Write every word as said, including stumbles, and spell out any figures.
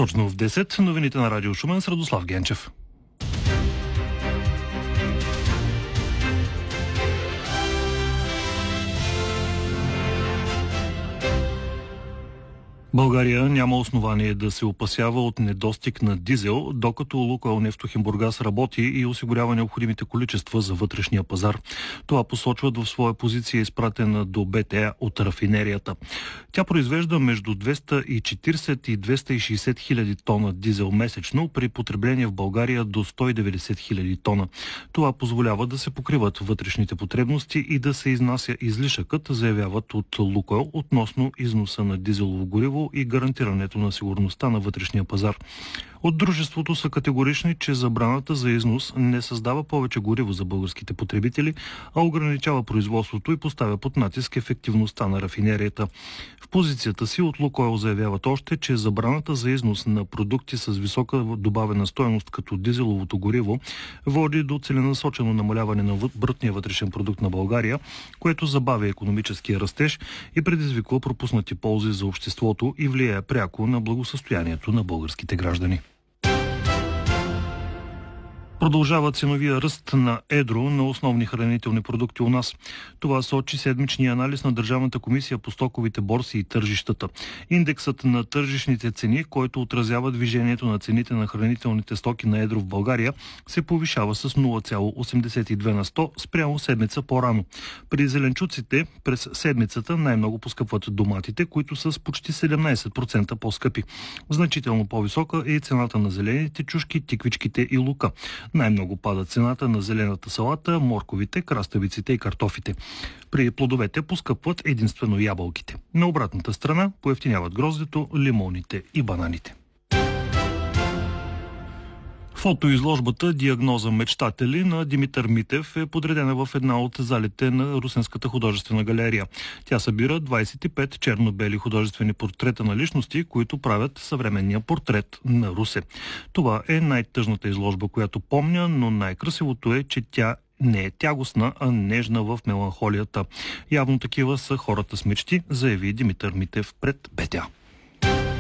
Точно в десет новините на Радио Шумен с Радослав Генчев. България няма основание да се опасява от недостиг на дизел, докато Лукойл Нефтохим Бургас работи и осигурява необходимите количества за вътрешния пазар. Това посочват в своя позиция изпратена до БТА от рафинерията. Тя произвежда между двеста и четиридесет и двеста и шейсет хиляди тона дизел месечно, при потребление в България до сто и деветдесет хиляди тона. Това позволява да се покриват вътрешните потребности и да се изнася излишъкът, заявяват от Лукойл относно износа на дизелово гориво и гарантирането на сигурността на вътрешния пазар. От дружеството са категорични, че забраната за износ не създава повече гориво за българските потребители, а ограничава производството и поставя под натиск ефективността на рафинерията. В позицията си от Лукойл заявяват още, че забраната за износ на продукти с висока добавена стойност като дизеловото гориво води до целенасочено намаляване на брутния вътрешен продукт на България, което забавя икономическия растеж и предизвиква пропуснати ползи за обществото и влияе пряко на благосъстоянието на българските граждани. Продължава ценовия ръст на едро на основни хранителни продукти у нас. Това сочи седмичния анализ на Държавната комисия по стоковите борси и тържищата. Индексът на тържищните цени, който отразява движението на цените на хранителните стоки на едро в България, се повишава с нула цяло осемдесет и две на сто спрямо седмица по-рано. При зеленчуците през седмицата най-много поскъпват доматите, които са с почти седемнадесет процента по-скъпи. Значително по-висока е и цената на зелените чушки, тиквичките и лука. Най-много пада цената на зелената салата, морковите, краставиците и картофите. При плодовете поскъпват единствено ябълките. На обратната страна поевтиняват гроздето, лимоните и бананите. Фотоизложбата «Диагноза мечтатели» на Димитър Митев е подредена в една от залите на Русенската художествена галерия. Тя събира двадесет и пет черно-бели художествени портрета на личности, които правят съвременния портрет на Русе. Това е най-тъжната изложба, която помня, но най-красивото е, че тя не е тягостна, а нежна в меланхолията. Явно такива са хората с мечти, заяви Димитър Митев пред БТА.